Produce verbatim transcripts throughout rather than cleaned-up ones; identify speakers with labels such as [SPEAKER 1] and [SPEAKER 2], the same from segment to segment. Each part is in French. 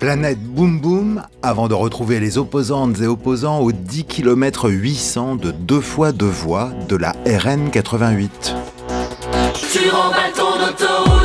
[SPEAKER 1] Planète Boum Boum, avant de retrouver les opposantes et opposants aux dix kilomètres huit cents de deux fois deux voies de la R N quatre-vingt-huit.
[SPEAKER 2] Sur un bâton d'autoroute.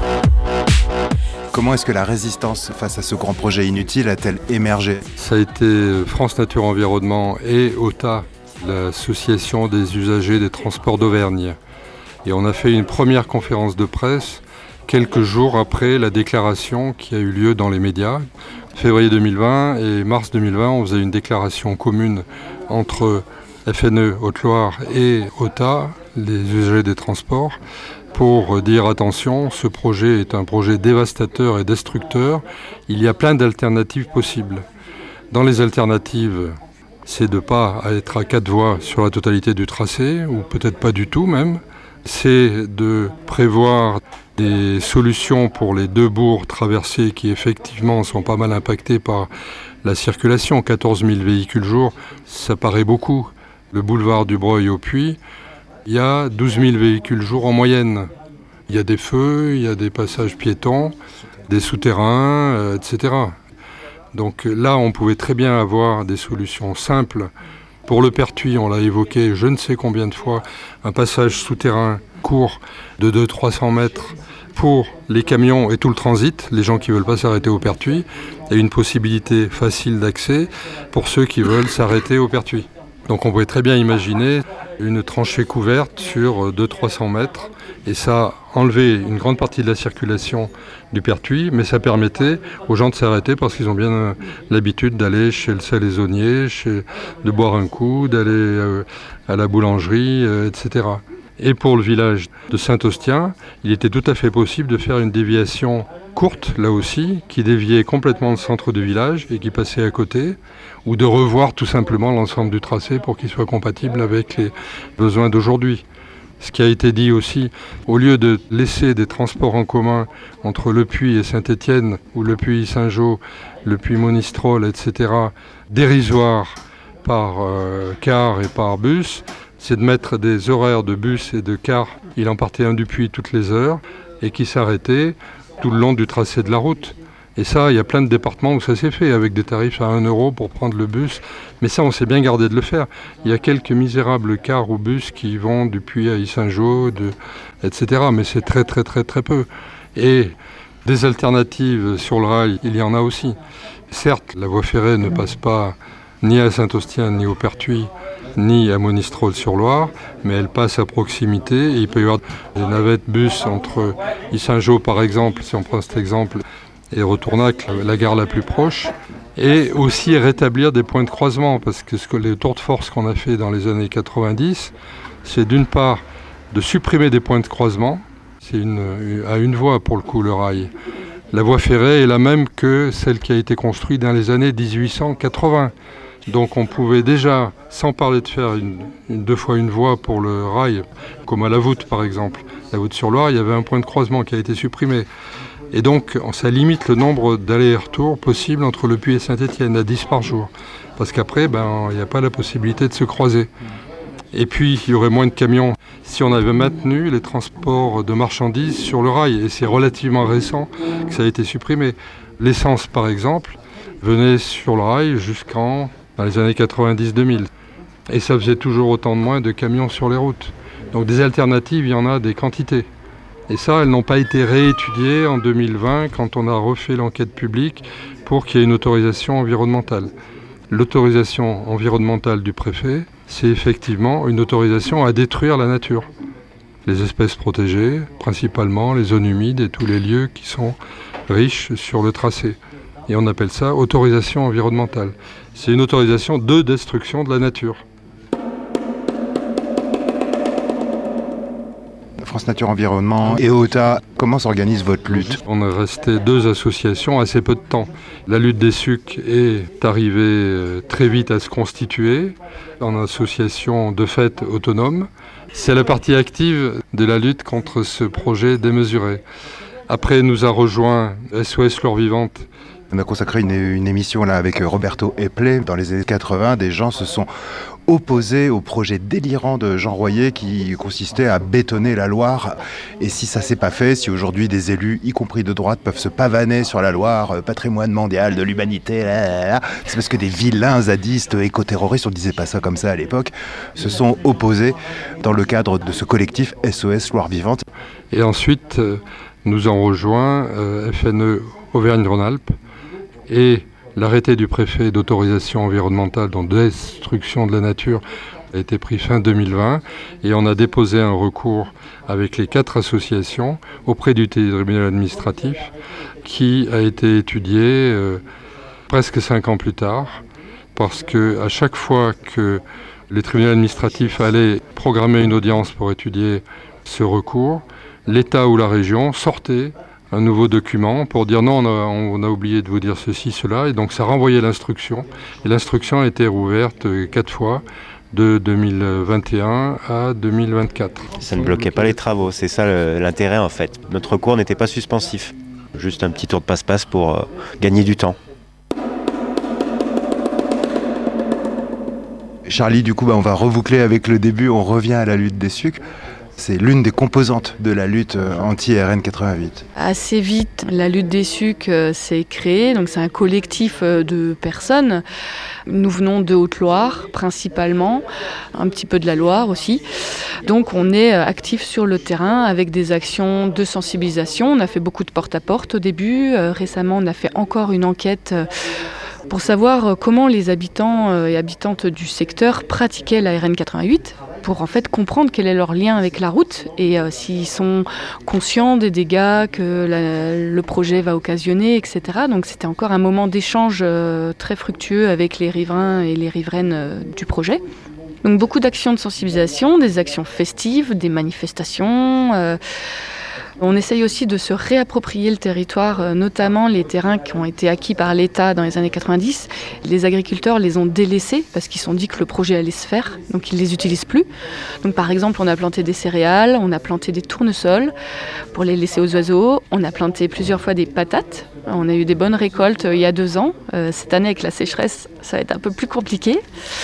[SPEAKER 1] Comment est-ce que la résistance face à ce grand projet inutile a-t-elle émergé ?
[SPEAKER 3] Ça a été France Nature Environnement et O T A, l'association des usagers des transports d'Auvergne. Et on a fait une première conférence de presse quelques jours après la déclaration qui a eu lieu dans les médias. Février deux mille vingt et mars deux mille vingt, on faisait une déclaration commune entre F N E Haute-Loire et O T A, les usagers des transports, pour dire attention, ce projet est un projet dévastateur et destructeur. Il y a plein d'alternatives possibles. Dans les alternatives, c'est de ne pas être à quatre voies sur la totalité du tracé, ou peut-être pas du tout même. C'est de prévoir des solutions pour les deux bourgs traversés qui effectivement sont pas mal impactés par la circulation. quatorze mille véhicules jour, ça paraît beaucoup. Le boulevard du Breuil au Puy, il y a douze mille véhicules jour en moyenne. Il y a des feux, il y a des passages piétons, des souterrains, euh, et cetera. Donc là, on pouvait très bien avoir des solutions simples. Pour le Pertuis, on l'a évoqué je ne sais combien de fois, un passage souterrain court de deux cents à trois cents mètres pour les camions et tout le transit, les gens qui ne veulent pas s'arrêter au Pertuis, et une possibilité facile d'accès pour ceux qui veulent s'arrêter au Pertuis. Donc on pouvait très bien imaginer une tranchée couverte sur deux cents à trois cents mètres, et ça enlevait une grande partie de la circulation du Pertuis, mais ça permettait aux gens de s'arrêter parce qu'ils ont bien l'habitude d'aller chez le salaisonnier, chez, de boire un coup, d'aller euh, à la boulangerie, euh, et cetera. Et pour le village de Saint-Ostien, il était tout à fait possible de faire une déviation courte, là aussi, qui déviait complètement le centre du village et qui passait à côté, ou de revoir tout simplement l'ensemble du tracé pour qu'il soit compatible avec les besoins d'aujourd'hui. Ce qui a été dit aussi, au lieu de laisser des transports en commun entre Le Puy et Saint-Étienne, ou Le Puy-Saint-Jean, Le Puy-Monistrol, et cetera, dérisoires par euh, car et par bus, c'est de mettre des horaires de bus et de car. Il en partait un du Puy toutes les heures et qui s'arrêtait tout le long du tracé de la route. Et ça, il y a plein de départements où ça s'est fait, avec des tarifs à un euro pour prendre le bus. Mais ça, on s'est bien gardé de le faire. Il y a quelques misérables cars ou bus qui vont du Puy à Yssingeaux, de, et cetera. Mais c'est très, très, très, très peu. Et des alternatives sur le rail, il y en a aussi. Certes, la voie ferrée ne passe pas ni à Saint-Ostien, ni au Pertuis, ni à Monistrol-sur-Loire, mais elle passe à proximité. Et il peut y avoir des navettes bus entre Yssingeaux, par exemple, si on prend cet exemple, et Retournac, la gare la plus proche, et aussi rétablir des points de croisement, parce que ce que les tours de force qu'on a fait dans les années quatre-vingt-dix, c'est d'une part de supprimer des points de croisement, c'est une, à une voie pour le coup le rail. La voie ferrée est la même que celle qui a été construite dans les années dix-huit cent quatre-vingts. Donc on pouvait déjà, sans parler de faire une, une, deux fois une voie pour le rail, comme à la Voûte par exemple, la Voûte-sur-Loire, il y avait un point de croisement qui a été supprimé. Et donc, ça limite le nombre d'allers et retours possibles entre Le Puy et Saint-Étienne, à dix par jour. Parce qu'après, ben, il n'y a pas la possibilité de se croiser. Et puis, il y aurait moins de camions si on avait maintenu les transports de marchandises sur le rail. Et c'est relativement récent que ça a été supprimé. L'essence, par exemple, venait sur le rail jusqu'en dans les années quatre-vingt-dix deux mille. Et ça faisait toujours autant de moins de camions sur les routes. Donc des alternatives, il y en a des quantités. Et ça, elles n'ont pas été réétudiées en deux mille vingt quand on a refait l'enquête publique pour qu'il y ait une autorisation environnementale. L'autorisation environnementale du préfet, c'est effectivement une autorisation à détruire la nature. Les espèces protégées, principalement les zones humides et tous les lieux qui sont riches sur le tracé. Et on appelle ça autorisation environnementale. C'est une autorisation de destruction de la nature.
[SPEAKER 1] France Nature Environnement et O T A, comment s'organise votre lutte ?
[SPEAKER 3] On est resté deux associations assez peu de temps. La lutte des sucs est arrivée très vite à se constituer en association de fait autonome. C'est la partie active de la lutte contre ce projet démesuré. Après nous a rejoint S O S Flore Vivante
[SPEAKER 1] On a consacré une, une émission là avec Roberto Epley. Dans les années quatre-vingts, des gens se sont opposés au projet délirant de Jean Royer qui consistait à bétonner la Loire. Et si ça s'est pas fait, si aujourd'hui des élus, y compris de droite, peuvent se pavaner sur la Loire, patrimoine mondial de l'humanité, là, là, là, c'est parce que des vilains zadistes éco-terroristes, on disait pas ça comme ça à l'époque, se sont opposés dans le cadre de ce collectif S O S Loire Vivante.
[SPEAKER 3] Et ensuite, euh, nous en rejoint euh, F N E Auvergne-Rhône-Alpes et l'arrêté du préfet d'autorisation environnementale, donc de destruction de la nature, a été pris fin deux mille vingt et on a déposé un recours avec les quatre associations auprès du tribunal administratif qui a été étudié euh, presque cinq ans plus tard parce qu'à chaque fois que les tribunaux administratifs allaient programmer une audience pour étudier ce recours, l'État ou la région sortait un nouveau document pour dire non, on a, on a oublié de vous dire ceci, cela, et donc ça renvoyait l'instruction. Et l'instruction a été rouverte quatre fois, de deux mille vingt et un à deux mille vingt-quatre.
[SPEAKER 4] Ça ne bloquait pas les travaux, c'est ça le, l'intérêt en fait. Notre recours n'était pas suspensif, juste un petit tour de passe-passe pour euh, gagner du temps.
[SPEAKER 1] Charlie, du coup, bah, on va reboucler avec le début, on revient à la lutte des sucs. C'est l'une des composantes de la lutte anti-R N quatre-vingt-huit.
[SPEAKER 5] Assez vite, la lutte des sucs euh, s'est créée. Donc c'est un collectif euh, de personnes. Nous venons de Haute-Loire principalement, un petit peu de la Loire aussi. Donc on est euh, actifs sur le terrain avec des actions de sensibilisation. On a fait beaucoup de porte-à-porte au début. Euh, récemment, on a fait encore une enquête euh, pour savoir comment les habitants et habitantes du secteur pratiquaient la R N quatre-vingt-huit, pour en fait comprendre quel est leur lien avec la route et euh, s'ils sont conscients des dégâts que la, le projet va occasionner, et cetera. Donc c'était encore un moment d'échange euh, très fructueux avec les riverains et les riveraines euh, du projet. Donc beaucoup d'actions de sensibilisation, des actions festives, des manifestations. Euh, On essaye aussi de se réapproprier le territoire, notamment les terrains qui ont été acquis par l'État dans les années quatre-vingt-dix. Les agriculteurs les ont délaissés parce qu'ils se sont dit que le projet allait se faire, donc ils ne les utilisent plus. Donc par exemple, on a planté des céréales, on a planté des tournesols pour les laisser aux oiseaux, on a planté plusieurs fois des patates. On a eu des bonnes récoltes il y a deux ans. Euh, cette année, avec la sécheresse, ça va être un peu plus compliqué.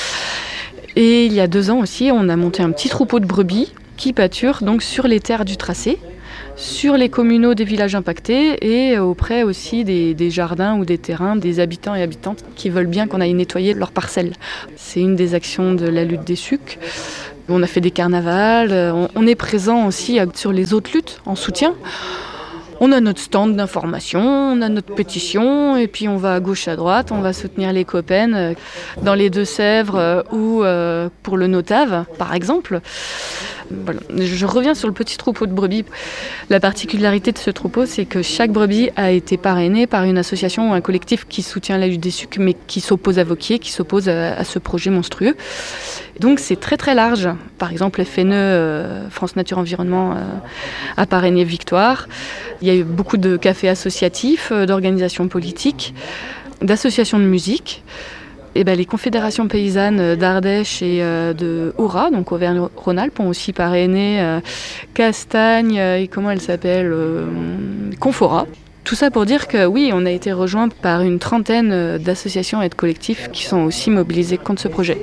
[SPEAKER 5] Et il y a deux ans aussi, on a monté un petit troupeau de brebis qui pâturent donc sur les terres du tracé, sur les communaux des villages impactés et auprès aussi des, des jardins ou des terrains des habitants et habitantes qui veulent bien qu'on aille nettoyer leurs parcelles. C'est une des actions de la lutte des sucs. On a fait des carnavals, on, on est présent aussi sur les autres luttes en soutien. On a notre stand d'information, on a notre pétition, et puis on va à gauche, à droite, on va soutenir les Copen dans les Deux-Sèvres ou euh, pour le Notave, par exemple. Voilà. Je reviens sur le petit troupeau de brebis. La particularité de ce troupeau, c'est que chaque brebis a été parrainée par une association ou un collectif qui soutient la lutte des sucs, mais qui s'oppose à Vauquier, qui s'oppose à, à ce projet monstrueux. Donc c'est très très large. Par exemple, F N E, euh, France Nature Environnement, euh, a parrainé Victoire. Il y a eu beaucoup de cafés associatifs, euh, d'organisations politiques, d'associations de musique. Et ben, les confédérations paysannes d'Ardèche et euh, de Haura, donc Auvergne-Rhône-Alpes, ont aussi parrainé euh, Castagne euh, et comment elle s'appelle euh, Confora. Tout ça pour dire que oui, on a été rejoint par une trentaine d'associations et de collectifs qui sont aussi mobilisés contre ce projet.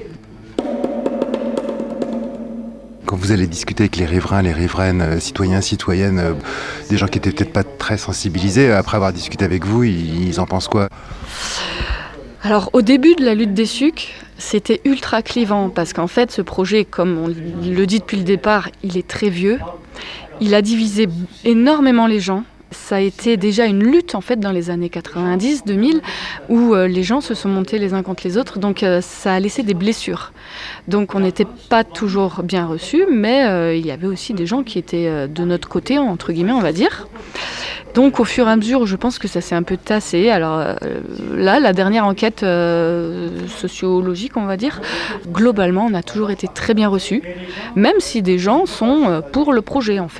[SPEAKER 1] Quand vous allez discuter avec les riverains, les riveraines, euh, citoyens, citoyennes, euh, des gens qui étaient peut-être pas très sensibilisés, après avoir discuté avec vous, ils, ils en pensent quoi ?
[SPEAKER 5] Alors au début de la lutte des sucs, c'était ultra clivant parce qu'en fait ce projet, comme on le dit depuis le départ, il est très vieux. Il a divisé énormément les gens. Ça a été déjà une lutte en fait dans les années quatre-vingt-dix, deux mille, où euh, les gens se sont montés les uns contre les autres, donc euh, ça a laissé des blessures. Donc on n'était pas toujours bien reçus, mais euh, il y avait aussi des gens qui étaient euh, de notre côté, entre guillemets, on va dire. Donc au fur et à mesure, je pense que ça s'est un peu tassé. Alors euh, là, la dernière enquête euh, sociologique, on va dire, globalement, on a toujours été très bien reçus, même si des gens sont euh, pour le projet en fait.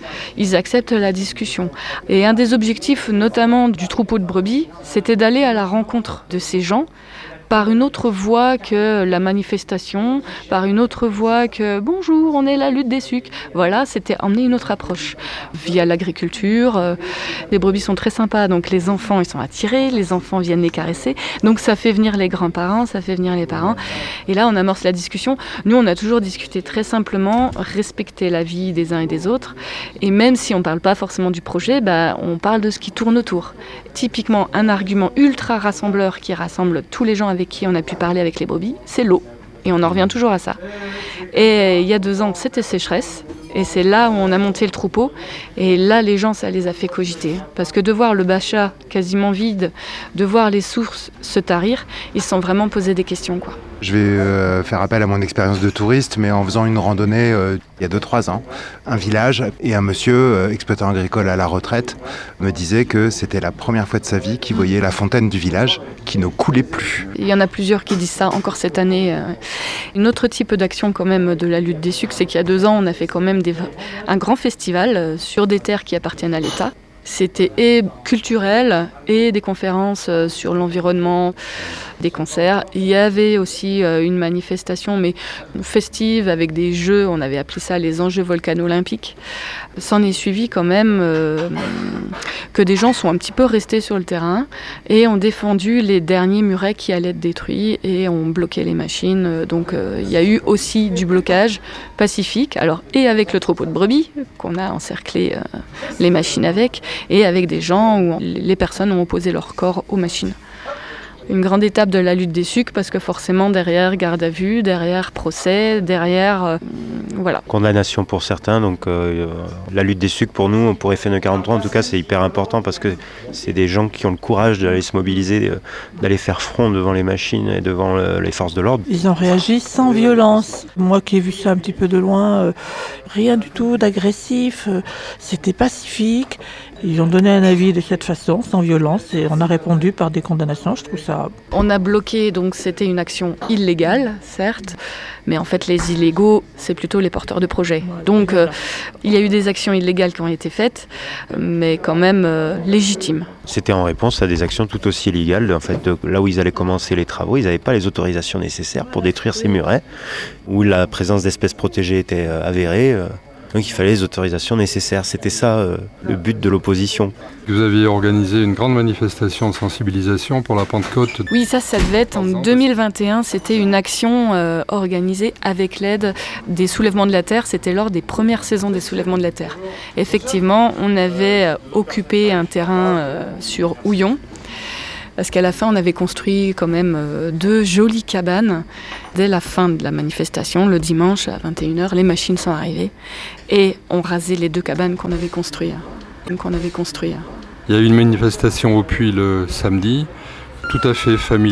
[SPEAKER 5] ils acceptent la discussion. Et un des objectifs, notamment du troupeau de brebis, c'était d'aller à la rencontre de ces gens par une autre voie que la manifestation, par une autre voie que « bonjour, on est la lutte des sucs ». Voilà, c'était emmener une autre approche via l'agriculture. Euh, les brebis sont très sympas, donc les enfants ils sont attirés, les enfants viennent les caresser, donc ça fait venir les grands-parents, ça fait venir les parents. Et là on amorce la discussion. Nous on a toujours discuté très simplement, respecter la vie des uns et des autres, et même si on ne parle pas forcément du projet, bah, on parle de ce qui tourne autour. Typiquement un argument ultra rassembleur qui rassemble tous les gens avec qui on a pu parler avec les brebis, c'est l'eau. Et on en revient toujours à ça. Et il y a deux ans, c'était sécheresse. Et c'est là où on a monté le troupeau. Et là, les gens, ça les a fait cogiter. Parce que de voir le bachat quasiment vide, de voir les sources se tarir, ils se sont vraiment posé des questions, quoi.
[SPEAKER 1] Je vais euh, faire appel à mon expérience de touriste, mais en faisant une randonnée euh, il y a deux trois ans, un village, et un monsieur, euh, exploitant agricole à la retraite, me disait que c'était la première fois de sa vie qu'il voyait la fontaine du village qui ne coulait plus.
[SPEAKER 5] Il y en a plusieurs qui disent ça encore cette année. Une autre type d'action quand même de la lutte des sucs, c'est qu'il y a deux ans, on a fait quand même des, un grand festival sur des terres qui appartiennent à l'État. C'était et culturel et des conférences sur l'environnement, des concerts. Il y avait aussi une manifestation, mais festive, avec des jeux, on avait appelé ça les enjeux volcano-olympiques. S'en est suivi quand même euh, que des gens sont un petit peu restés sur le terrain et ont défendu les derniers murets qui allaient être détruits et ont bloqué les machines. Donc euh, il y a eu aussi du blocage pacifique, alors et avec le troupeau de brebis qu'on a encerclé euh, les machines avec, et avec des gens où les personnes ont opposé leur corps aux machines. Une grande étape de la lutte des sucs parce que forcément derrière garde à vue, derrière procès, derrière euh, voilà.
[SPEAKER 4] Condamnation pour certains, donc euh, la lutte des sucs pour nous, pour F N E quarante-trois en tout cas, c'est hyper important parce que c'est des gens qui ont le courage d'aller se mobiliser, d'aller faire front devant les machines et devant le, les forces de l'ordre.
[SPEAKER 6] Ils ont réagi sans violence. Moi qui ai vu ça un petit peu de loin, euh, rien du tout d'agressif, euh, c'était pacifique. Ils ont donné un avis de cette façon, sans violence, et on a répondu par des condamnations. Je trouve ça...
[SPEAKER 5] On a bloqué, donc c'était une action illégale, certes, mais en fait les illégaux, c'est plutôt les porteurs de projets. Donc euh, il y a eu des actions illégales qui ont été faites, mais quand même euh, légitimes.
[SPEAKER 4] C'était en réponse à des actions tout aussi illégales. En fait, de, là où ils allaient commencer les travaux, ils n'avaient pas les autorisations nécessaires pour détruire ces murets, où la présence d'espèces protégées était euh, avérée. Euh, Donc il fallait les autorisations nécessaires. C'était ça euh, le but de l'opposition.
[SPEAKER 3] Vous aviez organisé une grande manifestation de sensibilisation pour la Pentecôte.
[SPEAKER 5] Oui, ça, ça devait être en deux mille vingt et un. C'était une action euh, organisée avec l'aide des soulèvements de la terre. C'était lors des premières saisons des soulèvements de la terre. Effectivement, on avait euh, occupé un terrain euh, sur Houillon. Parce qu'à la fin, on avait construit quand même euh, deux jolies cabanes. Dès la fin de la manifestation, le dimanche à vingt et une heures, les machines sont arrivées et ont rasé les deux cabanes qu'on avait construites. Qu'on avait construites.
[SPEAKER 3] Il y a eu une manifestation au Puy le samedi, tout à fait familiale.